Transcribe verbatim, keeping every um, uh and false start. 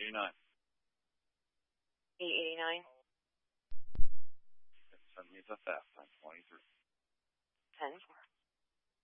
eighty-nine. eight eighty-nine. Send me the fast time, twenty-three. ten four.